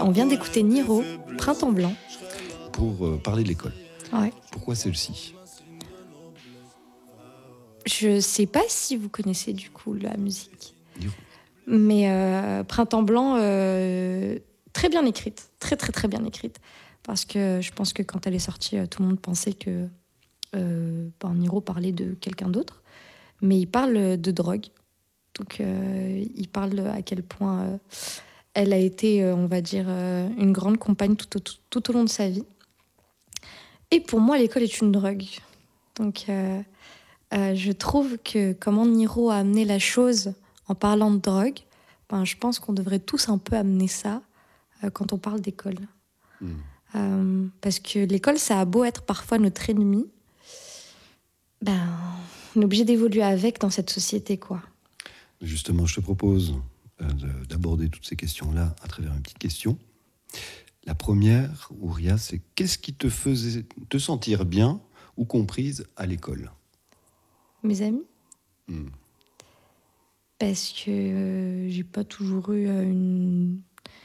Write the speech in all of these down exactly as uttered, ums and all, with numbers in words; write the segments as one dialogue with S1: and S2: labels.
S1: On vient d'écouter Niro, Printemps blanc.
S2: Pour euh, parler de l'école.
S1: Ouais.
S2: Pourquoi celle-ci ?
S1: Je sais pas si vous connaissez du coup la musique.
S2: Niro.
S1: Mais euh, Printemps blanc, euh, très bien écrite. Très très très bien écrite. Parce que je pense que quand elle est sortie, tout le monde pensait que euh, ben, Niro parlait de quelqu'un d'autre. Mais il parle de drogue. Donc euh, il parle à quel point euh, elle a été, euh, on va dire, euh, une grande compagne tout au, tout, tout au long de sa vie. Et pour moi, l'école est une drogue. Donc euh, euh, je trouve que comment Niro a amené la chose en parlant de drogue, ben, je pense qu'on devrait tous un peu amener ça euh, quand on parle d'école. Mmh. Euh, parce que l'école, ça a beau être parfois notre ennemi, ben, on est obligé d'évoluer avec dans cette société, quoi.
S2: Justement, je te propose euh, d'aborder toutes ces questions-là à travers une petite question. La première, Ouria, c'est qu'est-ce qui te faisait te sentir bien ou comprise à l'école ?
S1: Mes amis.
S2: Mmh.
S1: Parce que euh, j'ai pas toujours eu euh, une...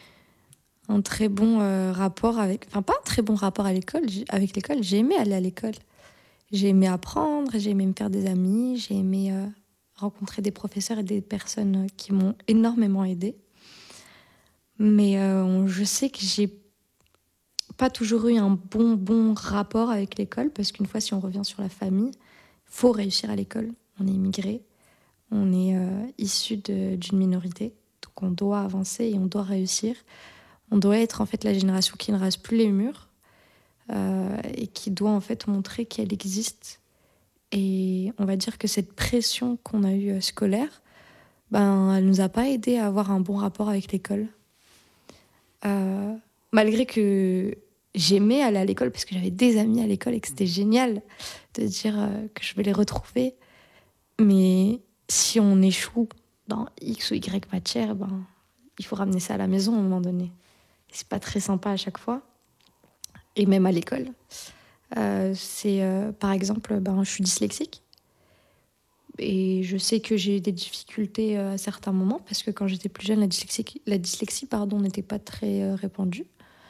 S1: un très bon euh, rapport avec... Enfin, pas un très bon rapport à l'école, avec l'école. J'ai aimé aller à l'école. J'ai aimé apprendre, j'ai aimé me faire des amis, j'ai aimé euh, rencontrer des professeurs et des personnes qui m'ont énormément aidée. Mais euh, je sais que j'ai pas toujours eu un bon, bon rapport avec l'école, parce qu'une fois, si on revient sur la famille, il faut réussir à l'école. On est immigré, on est euh, issu de, d'une minorité, donc on doit avancer et on doit réussir. On doit être en fait la génération qui ne rase plus les murs euh, et qui doit en fait montrer qu'elle existe. Et on va dire que cette pression qu'on a eue euh, scolaire, ben, elle nous a pas aidé à avoir un bon rapport avec l'école. Euh, malgré que j'aimais aller à l'école parce que j'avais des amis à l'école et que c'était génial de dire euh, que je vais les retrouver. Mais si on échoue dans X ou Y matière, ben, il faut ramener ça à la maison à un moment donné. C'est pas très sympa à chaque fois. Et même à l'école. Euh, c'est, euh, par exemple, ben, je suis dyslexique. Et je sais que j'ai eu des difficultés euh, à certains moments parce que quand j'étais plus jeune, la dyslexie, la dyslexie pardon, n'était pas très euh, répandue.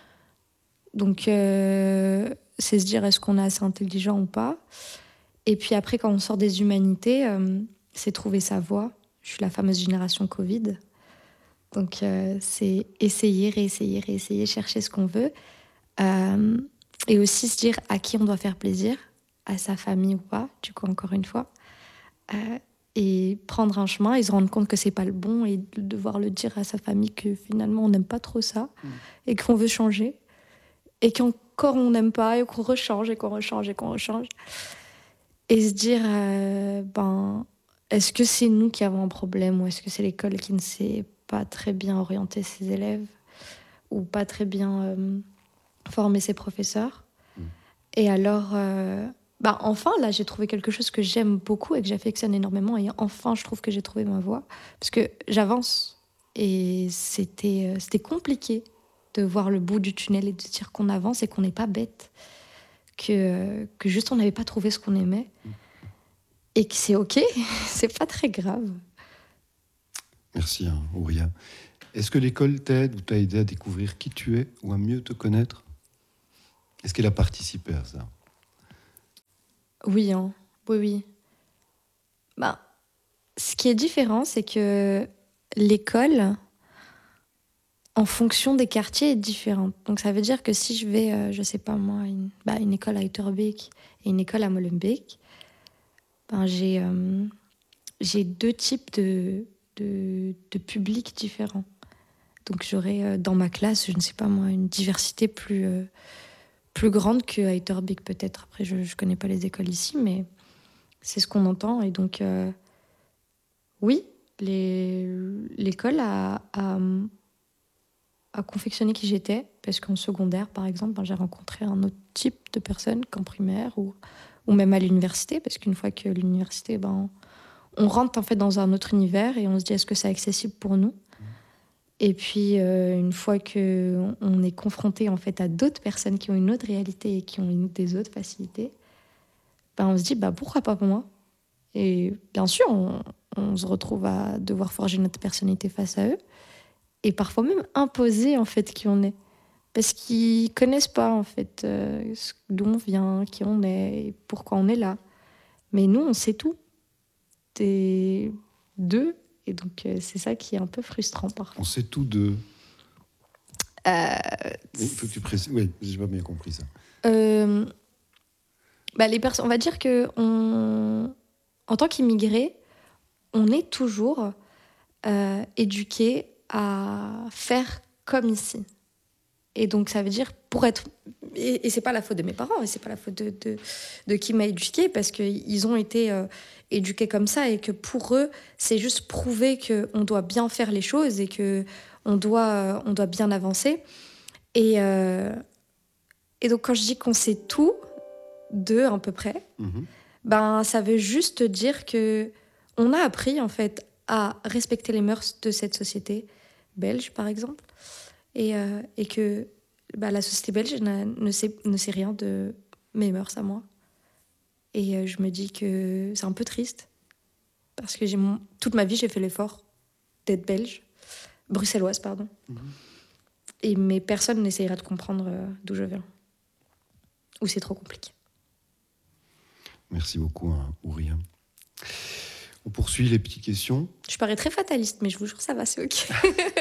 S1: Donc, euh, c'est se dire est-ce qu'on est assez intelligent ou pas. Et puis après, quand on sort des humanités, euh, c'est trouver sa voie. Je suis la fameuse génération Covid. Donc, euh, c'est essayer, réessayer, réessayer, chercher ce qu'on veut. Euh, et aussi se dire à qui on doit faire plaisir, à sa famille ou pas, du coup, encore une fois. Euh, et prendre un chemin et se rendre compte que c'est pas le bon et de devoir le dire à sa famille que finalement on n'aime pas trop ça mmh. et qu'on veut changer et qu'encore on n'aime pas et qu'on rechange et qu'on rechange et qu'on rechange et se dire euh, ben est-ce que c'est nous qui avons un problème ou est-ce que c'est l'école qui ne sait pas très bien orienter ses élèves ou pas très bien euh, former ses professeurs mmh. Et alors euh, Bah enfin, là, j'ai trouvé quelque chose que j'aime beaucoup et que j'affectionne énormément. Et enfin, je trouve que j'ai trouvé ma voie. Parce que j'avance. Et c'était, euh, c'était compliqué de voir le bout du tunnel et de dire qu'on avance et qu'on n'est pas bête. Que, euh, que juste, on n'avait pas trouvé ce qu'on aimait. Et que c'est OK. C'est pas très grave.
S2: Merci, hein, Ouria. Est-ce que l'école t'aide ou t'a aidé à découvrir qui tu es ou à mieux te connaître ? Est-ce qu'elle a participé à ça ?
S1: Oui, hein. oui, oui. Ben, ce qui est différent, c'est que l'école, en fonction des quartiers, est différente. Donc ça veut dire que si je vais, euh, je sais pas moi, une, bah, une école à Uiterbeek et une école à Molenbeek, ben j'ai, euh, j'ai deux types de, de, de publics différents. Donc j'aurai euh, dans ma classe, je ne sais pas moi, une diversité plus, euh, plus grande qu'à Uiterbeek peut-être. Après, je ne connais pas les écoles ici, mais c'est ce qu'on entend. Et donc, euh, oui, les, l'école a, a, a confectionné qui j'étais, parce qu'en secondaire, par exemple, ben, j'ai rencontré un autre type de personnes qu'en primaire ou, ou même à l'université, parce qu'une fois que l'université, ben, on, on rentre en fait dans un autre univers et on se dit est-ce que c'est accessible pour nous ? Et puis, euh, une fois qu'on on est confronté en fait à d'autres personnes qui ont une autre réalité et qui ont une, des autres facilités, ben, on se dit bah, pourquoi pas pour moi ? Et bien sûr, on, on se retrouve à devoir forger notre personnalité face à eux. et parfois même imposer en fait qui on est. Parce qu'ils connaissent pas en fait euh, d'où on vient, qui on est, et pourquoi on est là. Mais nous, on sait tout des d'eux, et donc euh, c'est ça qui est un peu frustrant parfois.
S2: On sait tout de...
S1: Euh,
S2: Il faut que tu précises. Oui, j'ai pas bien compris ça.
S1: euh, bah, les personnes, on va dire que on, en tant qu'immigrés, on est toujours euh, éduqués à faire comme ici. Et donc, ça veut dire, pour être... Et, et c'est pas la faute de mes parents, et c'est pas la faute de, de, de qui m'a éduquée, parce qu'ils ont été euh, éduqués comme ça, et que pour eux, c'est juste prouver qu'on doit bien faire les choses, et qu'on doit, euh, on doit bien avancer. Et, euh, et donc, quand je dis qu'on sait tout, d'eux à peu près,
S2: Mm-hmm.
S1: ben, ça veut juste dire que on a appris, en fait, à respecter les mœurs de cette société belge, par exemple. Et, euh, et que bah, la société belge n'a- ne sait, ne sait rien de mes mœurs à moi. Et euh, je me dis que c'est un peu triste. Parce que j'ai mon- toute ma vie, j'ai fait l'effort d'être belge. Bruxelloise, pardon.
S2: Mm-hmm.
S1: Et, mais personne n'essayera de comprendre euh, d'où je viens. Ou c'est trop compliqué.
S2: Merci beaucoup, hein, Ouria. On poursuit les petites questions.
S1: Je parais très fataliste, mais je vous jure, ça va, c'est OK.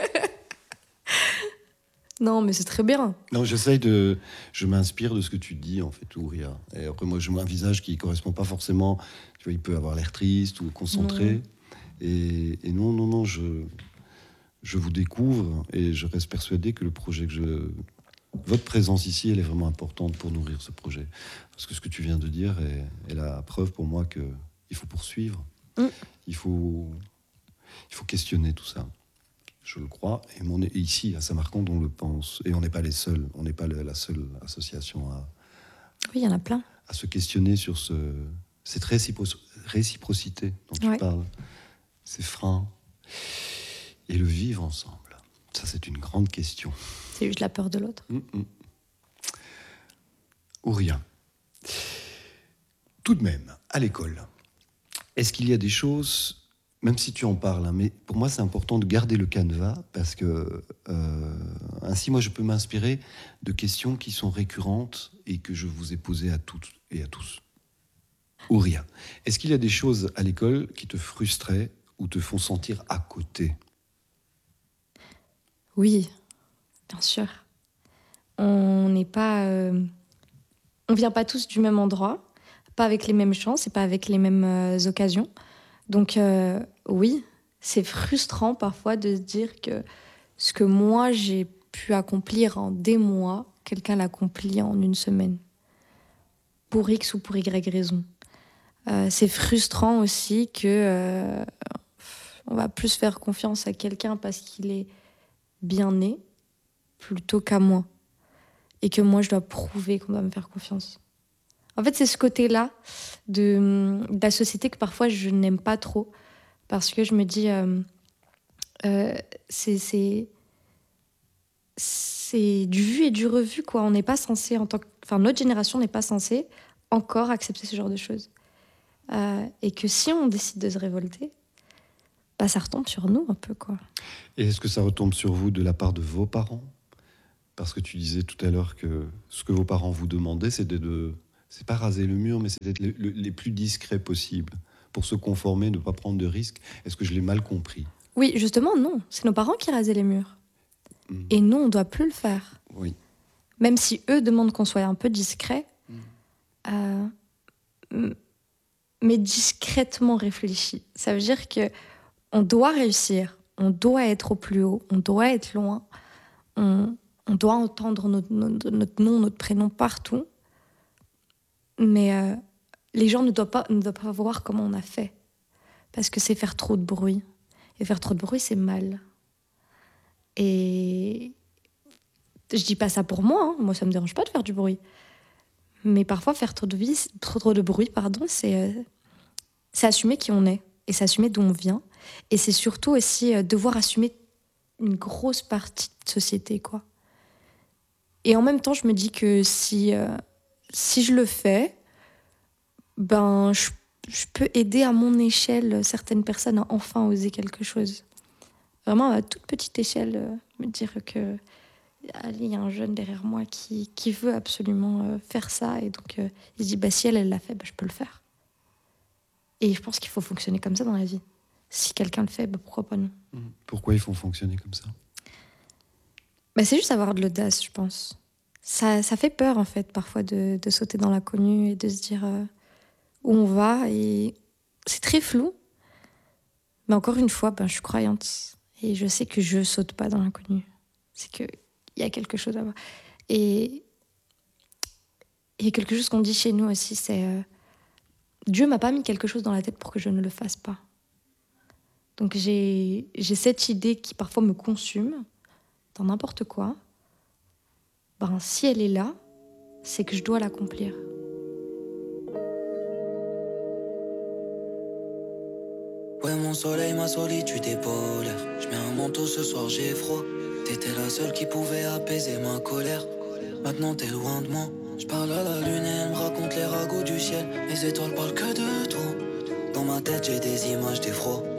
S1: Non, mais c'est très bien.
S2: Non, j'essaye de... Je m'inspire de ce que tu dis, en fait, Ouria. Et après, moi, je vois un visage qui ne correspond pas forcément... Tu vois, il peut avoir l'air triste ou concentré.
S1: Non.
S2: Et, et non, non, non, je, je vous découvre et je reste persuadé que le projet que je... Votre présence ici, elle est vraiment importante pour nourrir ce projet. Parce que ce que tu viens de dire est, est la preuve pour moi qu'il faut poursuivre.
S1: Mm.
S2: Il faut, il faut questionner tout ça. Je le crois. Et, mon, et ici, à Saint-Marcande, on le pense. Et on n'est pas les seuls. On n'est pas la seule association à,
S1: Oui, il y en a plein.
S2: à se questionner sur ce, cette récipro- réciprocité dont tu
S1: Ouais.
S2: parles. Ces freins. Et le vivre ensemble. Ça, c'est une grande question.
S1: C'est juste la peur de l'autre.
S2: Mmh, mmh. Ou rien. Tout de même, à l'école, est-ce qu'il y a des choses, même si tu en parles, hein, mais pour moi c'est important de garder le canevas parce que euh, ainsi moi je peux m'inspirer de questions qui sont récurrentes et que je vous ai posées à toutes et à tous. Ou rien. Est-ce qu'il y a des choses à l'école qui te frustraient ou te font sentir à côté ?
S1: Oui, bien sûr. On n'est pas... euh, on vient pas tous du même endroit, pas avec les mêmes chances et pas avec les mêmes euh, occasions. Donc euh, oui, c'est frustrant parfois de se dire que ce que moi j'ai pu accomplir en des mois, quelqu'un l'accomplit en une semaine. Pour X ou pour Y raison. Euh, c'est frustrant aussi que euh, on va plus faire confiance à quelqu'un parce qu'il est bien né plutôt qu'à moi. Et que moi, je dois prouver qu'on doit me faire confiance. En fait, c'est ce côté-là de, de la société que parfois je n'aime pas trop. Parce que je me dis, euh, euh, c'est, c'est, c'est du vu et du revu, quoi. On n'est pas censé, en tant que, enfin, notre génération n'est pas censée encore accepter ce genre de choses. Euh, et que si on décide de se révolter, bah, ça retombe sur nous un peu, quoi.
S2: Et est-ce que ça retombe sur vous de la part de vos parents ? Parce que tu disais tout à l'heure que ce que vos parents vous demandaient, c'était de... C'est pas raser le mur, mais c'est d'être le, le, les plus discrets possibles pour se conformer, ne pas prendre de risques. Est-ce que je l'ai mal compris ?
S1: Oui, justement, non. C'est nos parents qui rasaient les murs.
S2: Mmh.
S1: Et nous, on ne doit plus le faire.
S2: Oui.
S1: Même si eux demandent qu'on soit un peu discret, mmh. euh, mais discrètement réfléchi. Ça veut dire qu'on doit réussir, on doit être au plus haut, on doit être loin, on... On doit entendre notre, notre, notre nom, notre prénom partout. Mais euh, les gens ne doivent, pas, ne doivent pas voir comment on a fait. Parce que c'est faire trop de bruit. Et faire trop de bruit, c'est mal. Et je dis pas ça pour moi. Hein. Moi, ça me dérange pas de faire du bruit. Mais parfois, faire trop de, vie, trop, trop de bruit, pardon, c'est, euh, c'est assumer qui on est. Et c'est assumer d'où on vient. Et c'est surtout aussi euh, devoir assumer une grosse partie de société, quoi. Et en même temps, je me dis que si, euh, si je le fais, ben, je, je peux aider à mon échelle certaines personnes à enfin oser quelque chose. vraiment à toute petite échelle, euh, me dire que allez, il y a un jeune derrière moi qui, qui veut absolument euh, faire ça. Et donc, euh, il se dit, bah, si elle, elle l'a fait, bah, je peux le faire. Et je pense qu'il faut fonctionner comme ça dans la vie. Si quelqu'un le fait, bah, pourquoi pas non.
S2: Pourquoi il faut fonctionner comme ça?
S1: Bah, c'est juste avoir de l'audace, je pense. Ça, ça fait peur, en fait, parfois, de, de sauter dans l'inconnu et de se dire euh, où on va. Et c'est très flou. Mais encore une fois, ben, je suis croyante. Et je sais que je saute pas dans l'inconnu. C'est qu'il y a quelque chose à voir. Et il y a quelque chose qu'on dit chez nous aussi, c'est... Euh, Dieu m'a pas mis quelque chose dans la tête pour que je ne le fasse pas. Donc j'ai, j'ai cette idée qui parfois me consume dans n'importe quoi. Ben, si elle est là, c'est que je dois l'accomplir.
S3: Ouais, mon soleil, ma solitude est polaire. Je mets un manteau ce soir, j'ai froid. T'étais la seule qui pouvait apaiser ma colère. Maintenant t'es loin de moi. Je parle à la lune et elle me raconte les ragots du ciel. Les étoiles parlent que de toi. Dans ma tête j'ai des images d'effroi.